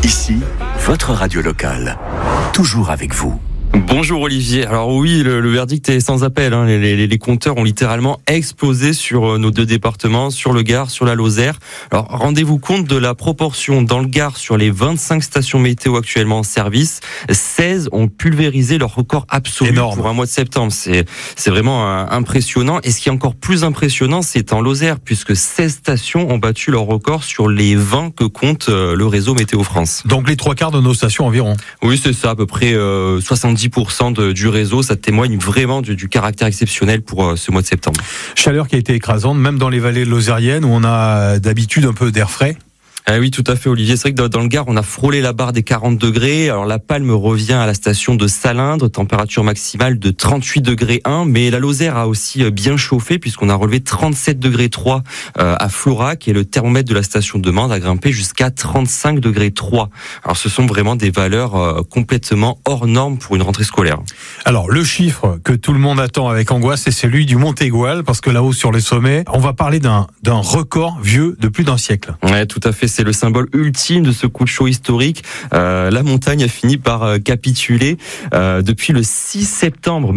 Ici, votre radio locale. Toujours avec vous. Bonjour Olivier. Alors oui, le verdict est sans appel. Les compteurs ont littéralement explosé sur nos deux départements, sur le Gard, sur la Lozère. Alors rendez-vous compte de la proportion. Dans le Gard, sur les 25 stations météo actuellement en service, 16 ont pulvérisé leur record absolu pour un mois de septembre. C'est vraiment impressionnant. Et ce qui est encore plus impressionnant, c'est en Lozère, puisque 16 stations ont battu leur record sur les 20 que compte le réseau Météo France. Donc les 3/4 de nos stations environ. Oui, c'est ça, à peu près 70% du réseau. Ça témoigne vraiment du caractère exceptionnel pour ce mois de septembre. Chaleur qui a été écrasante, même dans les vallées lozériennes où on a d'habitude un peu d'air frais. Oui, tout à fait, Olivier. C'est vrai que dans le Gard, on a frôlé la barre des 40 degrés. Alors, la Palme revient à la station de Salindre, température maximale de 38 degrés 1. Mais la Lozère a aussi bien chauffé puisqu'on a relevé 37 degrés 3 à Florac et le thermomètre de la station de Mende a grimpé jusqu'à 35 degrés 3. Alors, ce sont vraiment des valeurs complètement hors normes pour une rentrée scolaire. Alors, le chiffre que tout le monde attend avec angoisse, c'est celui du Mont Aigoual, parce que là-haut, sur les sommets, on va parler d'un record vieux de plus d'un siècle. Ouais, tout à fait. C'est le symbole ultime de ce coup de chaud historique. La montagne a fini par capituler. Depuis le 6 septembre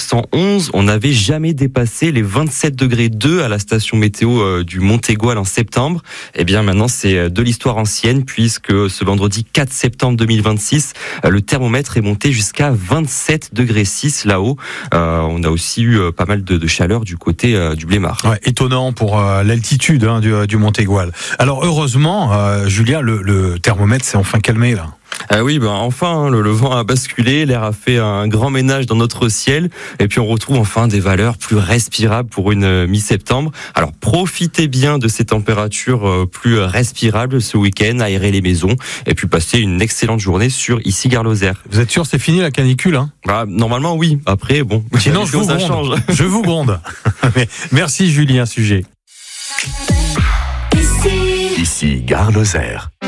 1911, on n'avait jamais dépassé les 27 degrés 2 à la station météo du Mont Aigoual en septembre. Eh bien, maintenant, c'est de l'histoire ancienne, puisque ce vendredi 4 septembre 2026, le thermomètre est monté jusqu'à 27 degrés 6 là-haut. On a aussi eu pas mal de chaleur du côté du Blémard. Ouais, étonnant pour l'altitude du Mont Aigoual. Alors, heureusement, Julien, le thermomètre s'est enfin calmé là. Oui, enfin, le vent a basculé, l'air a fait un grand ménage dans notre ciel, et puis on retrouve enfin des valeurs plus respirables pour une mi-septembre. Alors profitez bien de ces températures plus respirables ce week-end, aérez les maisons, et puis passez une excellente journée sur ici Gare Lozère. Vous êtes sûr c'est fini la canicule hein? Normalement oui, après bon, sinon je vous gronde. Change. Je vous gronde. Merci Julien, sujet. Ici Gare Lozère.